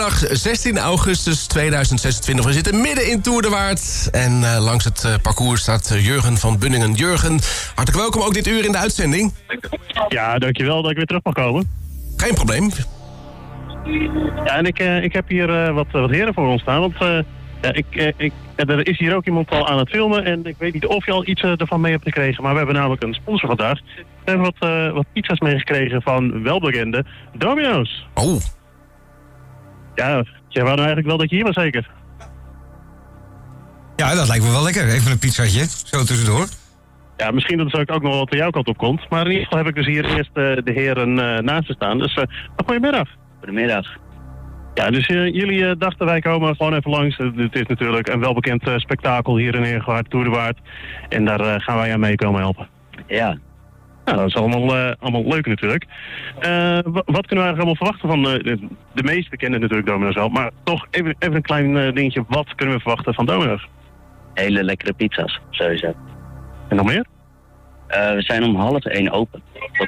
Dag 16 augustus 2026. We zitten midden in Tour de Waard. En langs het parcours staat Jurgen van Bunningen. Jurgen, hartelijk welkom ook dit uur in de uitzending. Ja, dankjewel dat ik weer terug mag komen. Geen probleem. Ja, en ik heb hier wat heren voor ons staan. Want er is hier ook iemand al aan het filmen. En ik weet niet of je al iets ervan mee hebt gekregen. Maar we hebben namelijk een sponsor vandaag. We hebben wat pizza's meegekregen van welbekende Domino's. Oh. Ja, jij wou nou eigenlijk wel dat je hier was, zeker? Ja, dat lijkt me wel lekker. Even een pizzatje, zo tussendoor. Ja, misschien dat het ook nog wat aan jouw kant op komt. Maar in ieder geval heb ik dus hier eerst de heren naast te staan. Dus goedemiddag. Goedemiddag. Ja, dus jullie dachten wij komen gewoon even langs. Het is natuurlijk een welbekend spektakel hier in Heergewaard, Tour de Waard. En daar gaan wij aan mee komen helpen. Ja. Nou, dat is allemaal leuk natuurlijk. Wat kunnen we eigenlijk allemaal verwachten van... de meesten kennen natuurlijk Domino's wel, maar toch even een klein dingetje. Wat kunnen we verwachten van Domino's? Hele lekkere pizza's, sowieso. En nog meer? We zijn om 12:30 open.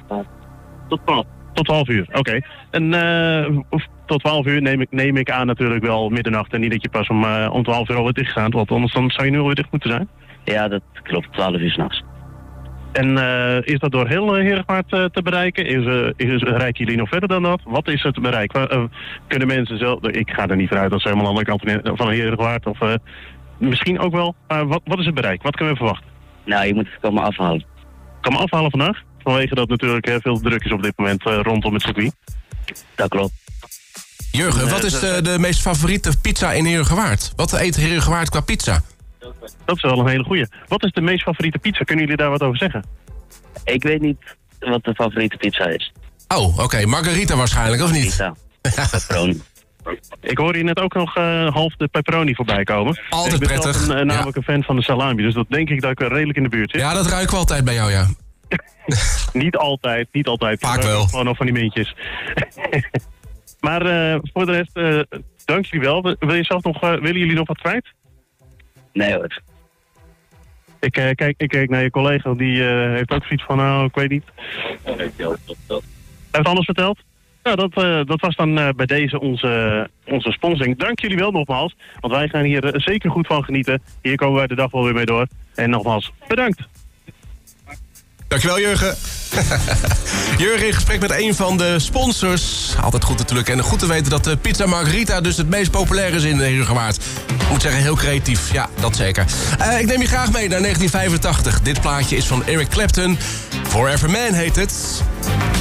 Tot 12 uur, oké. En tot 12 uur neem ik aan natuurlijk wel middernacht. En niet dat je pas om 12 uur alweer dicht gaat, want anders dan zou je nu alweer dicht moeten zijn. Ja, dat klopt. 12 uur 's nachts. En is dat door heel Heergewaard te bereiken? Rijken jullie nog verder dan dat? Wat is het bereik? Kunnen mensen zelf... Ik ga er niet vanuit dat ze helemaal aan de andere kant van Heergewaard. Of misschien ook wel. Maar wat is het bereik? Wat kunnen we verwachten? Nou, je moet het komen afhalen. Kan me afhalen vandaag? Vanwege dat natuurlijk veel druk is op dit moment rondom het circuit. Dat klopt. Jurgen, wat is de meest favoriete pizza in Heergewaard? Wat eet Heergewaard qua pizza? Dat is wel een hele goeie. Wat is de meest favoriete pizza? Kunnen jullie daar wat over zeggen? Ik weet niet wat de favoriete pizza is. Oh, oké. Margarita waarschijnlijk, of niet? Pizza. Pepperoni. Ik hoorde hier net ook nog half de pepperoni voorbij komen. Altijd ik ben prettig. zelf namelijk een fan van de salami, dus dat denk ik dat ik redelijk in de buurt zit. Ja, dat ruiken we altijd bij jou, ja. Niet altijd. Vaak wel. Gewoon nog van die mintjes. Maar voor de rest, dank jullie wel. Willen jullie nog wat kwijt? Nee hoor. Ik kijk naar je collega, die heeft ook zoiets van, nou, ik weet niet. Hij heeft alles verteld? Nou, dat was dan bij deze onze sponsoring. Dank jullie wel nogmaals, want wij gaan hier zeker goed van genieten. Hier komen wij de dag wel weer mee door. En nogmaals, bedankt. Dankjewel, Jurgen. Jurgen in gesprek met een van de sponsors. Altijd goed natuurlijk. En goed te weten dat de pizza margarita dus het meest populair is in de Heergewaard. Ik moet zeggen, heel creatief. Ja, dat zeker. Ik neem je graag mee naar 1985. Dit plaatje is van Eric Clapton. Forever Man heet het.